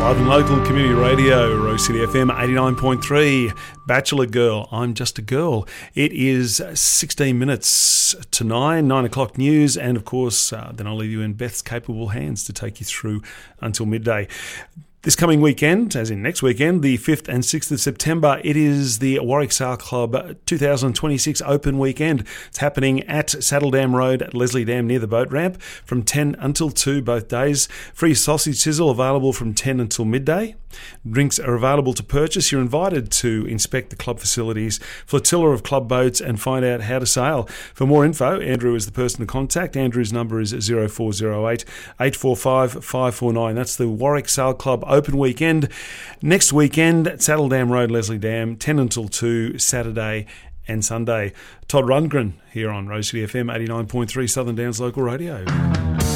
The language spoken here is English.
Live and local community radio, Rose City FM 89.3. Bachelor Girl, I'm Just a Girl. It is 16 minutes to 9 o'clock news, and of course, then I'll leave you in Beth's capable hands to take you through until midday. This coming weekend, as in next weekend, the 5th and 6th of September, it is the Warwick Sail Club 2026 Open Weekend. It's happening at Saddledam Road at Leslie Dam near the boat ramp from 10 until 2 both days. Free sausage sizzle available from 10 until midday. Drinks are available to purchase. You're invited to inspect the club facilities, flotilla of club boats, and find out how to sail. For more info, Andrew is the person to contact. Andrew's number is 0408 845 549. That's the Warwick Sail Club Open Weekend. Next weekend at Saddledam Road, Leslie Dam, 10 until 2, Saturday and Sunday. Todd Rundgren here on Rose City FM 89.3 Southern Downs Local Radio.